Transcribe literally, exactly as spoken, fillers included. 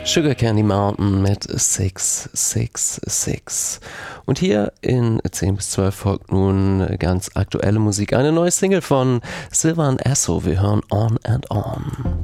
Sugar Candy Mountain mit six six six. Und hier in zehn bis zwölf folgt nun ganz aktuelle Musik. Eine neue Single von Sylvan Esso. Wir hören On and On.